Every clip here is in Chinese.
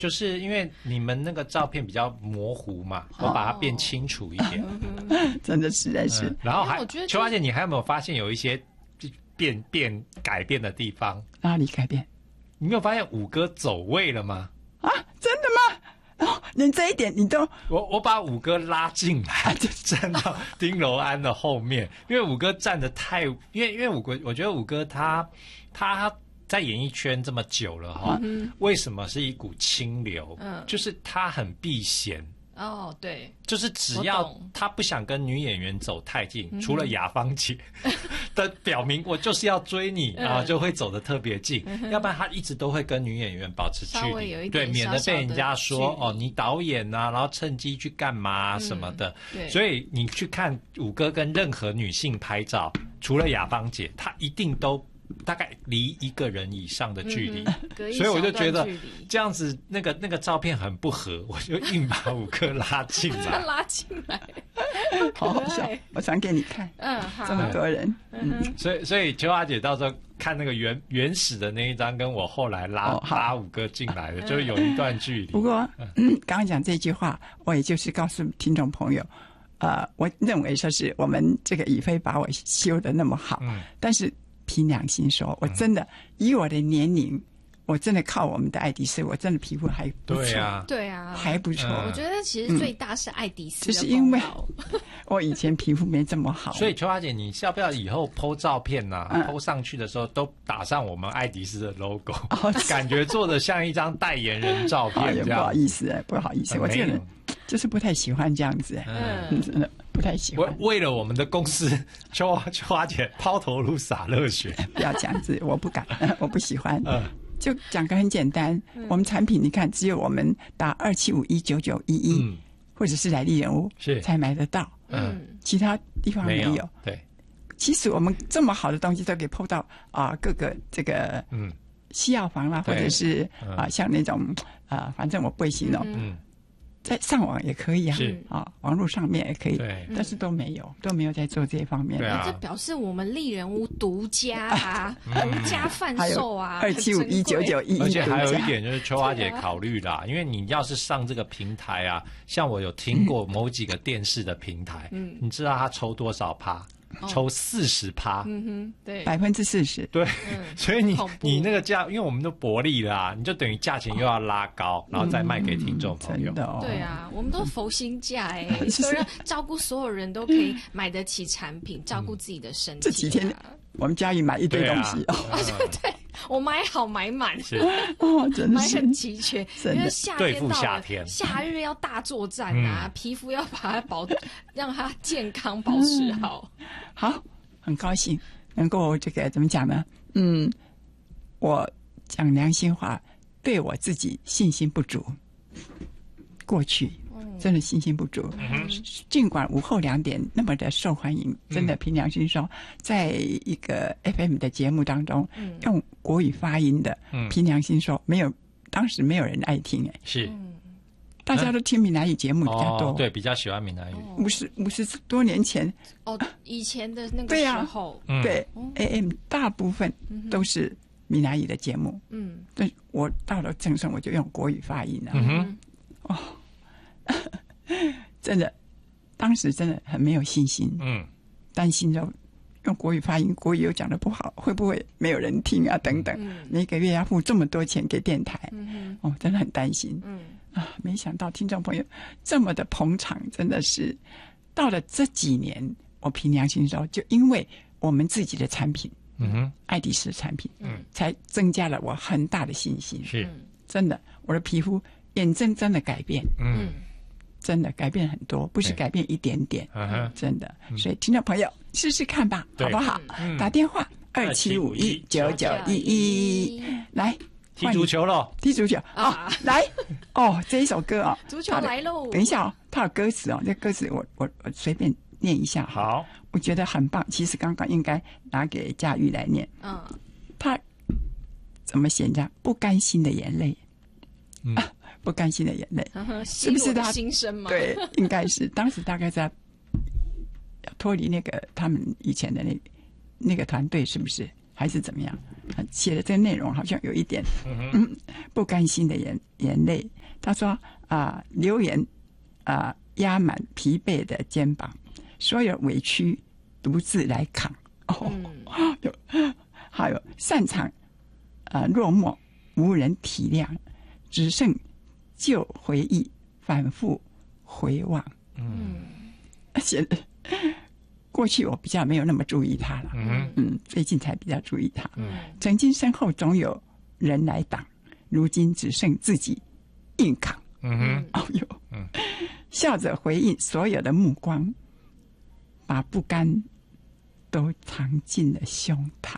就是因为你们那个照片比较模糊嘛，我把它变清楚一点。 真的实在是。 然后还秋华姐，你还有没有发现有一些改变的地方？ 哪里改变？ 你没有发现五哥走位了吗？ 啊，真的吗？哦，连这一点你都…… 我把五哥拉进来，就站到丁柔安的后面，因为五哥站得太……因为五哥，我觉得五哥他在演艺圈这么久了哈，为什么是一股清流？就是他很避嫌。 哦，对， 就是只要他不想跟女演员走太近，除了雅芳姐的表明我就是要追你啊，就会走得特别近，要不然他一直都会跟女演员保持距离，对，免得被人家说哦你导演啊，然后趁机去干嘛什么的。所以你去看五哥跟任何女性拍照，除了雅芳姐，他一定都大概离一个人以上的距离，所以我就觉得这样子那个照片很不合，我就硬把五哥拉进来， 拉进来， 好好笑，我传给你看。好，这么多人， 所以秋华姐到时候看那个原始的那一张，跟我后来拉五哥进来的，就是有一段距离。 不过，刚刚讲这句话，我也就是告诉听众朋友，我认为说是我们这个以飞把我修得那么好，但是。凭良心说，我真的以我的年龄，我真的靠我们的爱迪丝，我真的皮肤还不错， 对啊， 还不错。 我觉得其实最大是爱迪丝的功劳， 就是因为我以前皮肤没这么好。 所以秋华姐，你要不要以后 po 照片啊，po 上去的时候都打上我们爱迪丝的 logo，感觉做的像一张代言人照片这样。 不好意思，不好意思，我这个人就是不太喜欢这样子，真的不太喜欢。 为了我们的公司，秋华姐抛头颅洒热血， 不要这样子，我不敢，我不喜欢。就讲个很简单，我们产品你看，只有我们打27519911，或者是来历人物才买得到，其他地方没有。 对， 其实我们这么好的东西都给抛到各个这个西药房啦，或者是像那种反正我不会形容。在上网也可以网络上面也可以，但是都没有在做这方面。 这表示我们丽人屋独家独家贩售啊 ，27519911。 而且还有一点就是秋华姐考虑啦，因为你要是上这个平台啊，像我有听过某几个电视的平台，你知道他抽多少趴？抽40%， 对 ，40%， 对，所以你那个价，因为我们都薄利啦，你就等于价钱又要拉高，然后再卖给听众朋友。 对啊，我们都佛心价所以照顾所有人都可以买得起产品，照顾自己的身体。 这几天我们家里买一堆东西对，我买好买满， 真的买很齐全，因为夏天到了， 夏日要大作战啊，皮肤要把它让它健康保持好。 好，很高兴能够这个怎么讲呢？我讲良心话，对我自己信心不足，过去真的信心不足。尽管午后2点那么的受欢迎，真的凭良心说，在一个 FM 的节目当中，用国语发音的，凭良心说，当时没有人爱听， 是。 大家都听闽南语节目比较多， 对，比较喜欢闽南语。 50多年前， 以前的那个时候， 对 AM 大部分都是闽南语的节目，但我到了正声，我就用国语发音了。真的，当时真的很没有信心，担心着用国语发音，国语又讲得不好，会不会没有人听啊？等等，每个月要付这么多钱给电台，真的很担心。没想到听众朋友这么的捧场，真的是到了这几年，我凭良心说，就因为我们自己的产品，爱迪丝的产品，才增加了我很大的信心。 是， 真的，我的皮肤眼睁睁的改变，真的改变很多，不是改变一点点，真的。所以听众朋友试试看吧，好不好？打电话27519911来。 踢足球了， 踢足球来这一首歌足球来喽！ 等一下它有歌词这歌词我随便念一下。 好， 我觉得很棒。其实刚刚应该拿给佳玉来念。他怎么写着？不甘心的眼泪，不甘心的眼泪，是不是他心声吗？ 对，应该是当时大概在脱离那个他们以前的那个团队，是不是？还是怎么样？ 写的这个内容好像有一点不甘心的眼泪。他说流言压满疲惫的肩膀，所有委屈独自来扛。还有擅长落寞无人体谅，只剩旧回忆反复回望。写的过去我比较没有那么注意他了，最近才比较注意他。曾经身后总有人来挡，如今只剩自己硬扛。笑着回应所有的目光，把不甘都藏进了胸膛。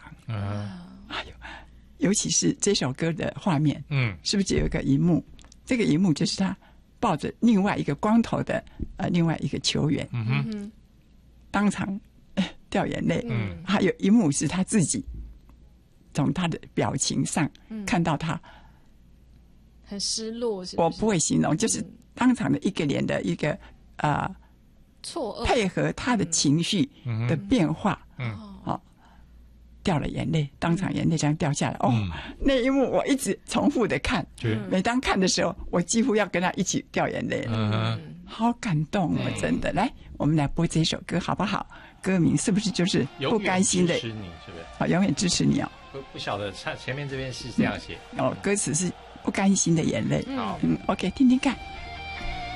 尤其是这首歌的画面，是不是有一个一幕？这个一幕就是他抱着另外一个光头的另外一个球员，当场掉眼泪。还有一幕是他自己从他的表情上看到他很失落，是不是？ 我不会形容，就是当场的一个脸的一个错愕， 配合他的情绪的变化，掉了眼泪，当场眼泪这样掉下来。那一幕我一直重复的看，每当看的时候，我几乎要跟他一起掉眼泪了。好感动哦，真的。来，我们来播这首歌好不好？歌名是不是就是不甘心的？ 永远支持你，是不是？ 好，永远支持你哦。 不晓得前面这边是这样写歌词是不甘心的眼泪。 好 ，OK， 听听看。